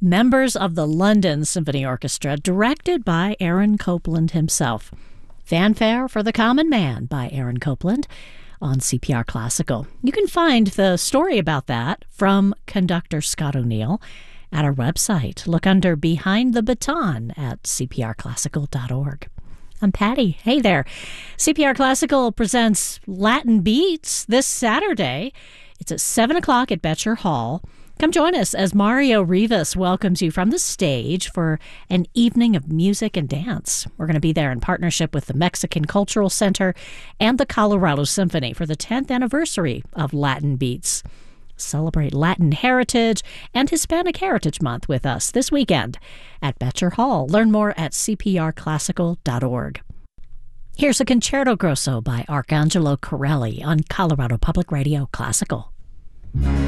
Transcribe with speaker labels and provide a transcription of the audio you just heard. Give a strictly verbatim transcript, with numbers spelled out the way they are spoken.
Speaker 1: members of the London Symphony Orchestra, directed by Aaron Copland himself. Fanfare for the Common Man by Aaron Copland on C P R Classical. You can find the story about that from conductor Scott O'Neill at our website. Look under Behind the Baton at c p r classical dot org. I'm Patty. Hey there. C P R Classical presents Latin Beats this Saturday. It's at seven o'clock at Betcher Hall. Come join us as Mario Rivas welcomes you from the stage for an evening of music and dance. We're going to be there in partnership with the Mexican Cultural Center and the Colorado Symphony for the tenth anniversary of Latin Beats. Celebrate Latin Heritage and Hispanic Heritage Month with us this weekend at Betcher Hall. Learn more at c p r classical dot org. Here's a Concerto Grosso by Arcangelo Corelli on Colorado Public Radio Classical.